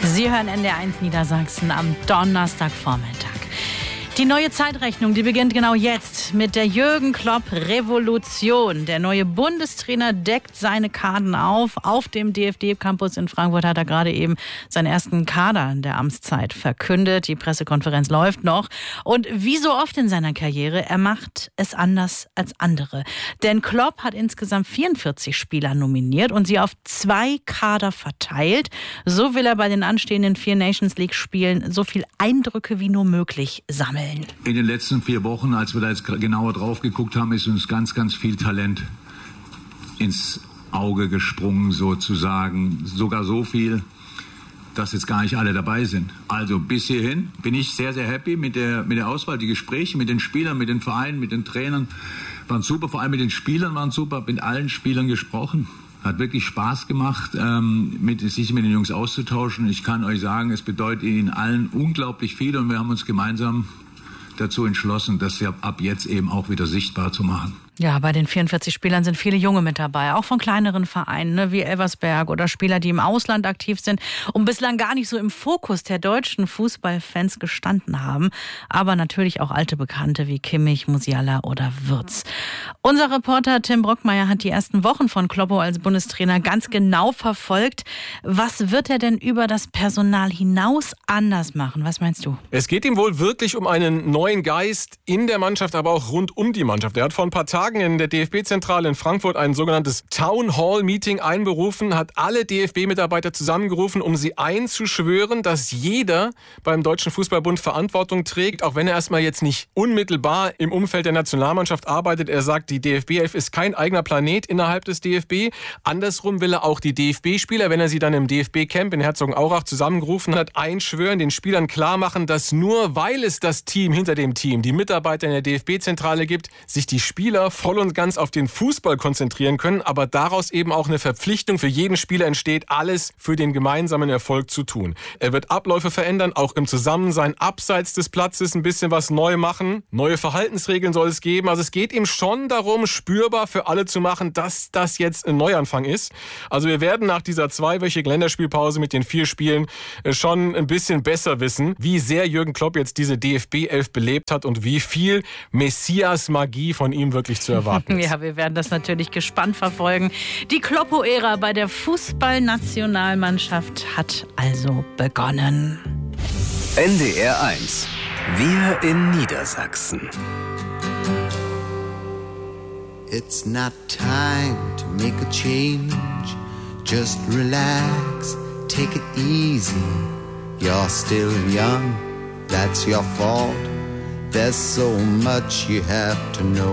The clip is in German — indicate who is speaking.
Speaker 1: Sie hören NDR1 Niedersachsen am Donnerstagvormittag. Die neue Zeitrechnung, die beginnt genau jetzt mit der Jürgen Klopp-Revolution. Der neue Bundestrainer deckt seine Karten auf dem DFB-Campus in Frankfurt hat er gerade eben seinen ersten Kader in der Amtszeit verkündet. Die Pressekonferenz läuft noch. Und wie so oft in seiner Karriere, er macht es anders als andere. Denn Klopp hat insgesamt 44 Spieler nominiert und sie auf 2 Kader verteilt. So will er bei den anstehenden 4 Nations League-Spielen so viel Eindrücke wie nur möglich sammeln.
Speaker 2: In den letzten 4 Wochen, als wir da jetzt genauer drauf geguckt haben, ist uns ganz, ganz viel Talent ins Auge gesprungen sozusagen. Sogar so viel, dass jetzt gar nicht alle dabei sind. Also bis hierhin bin ich sehr, sehr happy mit der Auswahl. Die Gespräche mit den Spielern, mit den Vereinen, mit den Trainern waren super. Vor allem mit den Spielern waren super. Mit allen Spielern gesprochen. Hat wirklich Spaß gemacht, sich mit den Jungs auszutauschen. Ich kann euch sagen, es bedeutet ihnen allen unglaublich viel und wir haben uns gemeinsam dazu entschlossen, das ja ab jetzt eben auch wieder sichtbar zu machen.
Speaker 1: Ja, bei den 44 Spielern sind viele Junge mit dabei, auch von kleineren Vereinen, wie Elversberg oder Spieler, die im Ausland aktiv sind und bislang gar nicht so im Fokus der deutschen Fußballfans gestanden haben. Aber natürlich auch alte Bekannte wie Kimmich, Musiala oder Wirtz. Unser Reporter Tim Brockmeier hat die ersten Wochen von Kloppo als Bundestrainer ganz genau verfolgt. Was wird er denn über das Personal hinaus anders machen? Was meinst du?
Speaker 3: Es geht ihm wohl wirklich um einen neuen Geist in der Mannschaft, aber auch rund um die Mannschaft. Er hat vor ein paar Tagen in der DFB-Zentrale in Frankfurt ein sogenanntes Town Hall Meeting einberufen, hat alle DFB-Mitarbeiter zusammengerufen, um sie einzuschwören, dass jeder beim Deutschen Fußballbund Verantwortung trägt, auch wenn er erstmal jetzt nicht unmittelbar im Umfeld der Nationalmannschaft arbeitet. Er sagt, die DFB 11 ist kein eigener Planet innerhalb des DFB. Andersrum will er auch die DFB-Spieler, wenn er sie dann im DFB-Camp in Herzogenaurach zusammengerufen hat, einschwören, den Spielern klar machen, dass nur weil es das Team hinter dem Team, die Mitarbeiter in der DFB-Zentrale gibt, sich die Spieler voll und ganz auf den Fußball konzentrieren können, aber daraus eben auch eine Verpflichtung für jeden Spieler entsteht, alles für den gemeinsamen Erfolg zu tun. Er wird Abläufe verändern, auch im Zusammensein abseits des Platzes ein bisschen was neu machen. Neue Verhaltensregeln soll es geben. Also es geht ihm schon darum, spürbar für alle zu machen, dass das jetzt ein Neuanfang ist. Also wir werden nach dieser 2-wöchigen Länderspielpause mit den 4 Spielen schon ein bisschen besser wissen, wie sehr Jürgen Klopp jetzt diese DFB 11 belebt hat und wie viel Messias-Magie von ihm wirklich zu erwarten ist.
Speaker 1: Ja, wir werden das natürlich gespannt verfolgen. Die Kloppo-Ära bei der Fußballnationalmannschaft hat also begonnen.
Speaker 4: NDR 1. Wir in Niedersachsen.
Speaker 5: It's not time to make a change. Just relax, take it easy. You're still young, that's your fault. There's so much you have to know.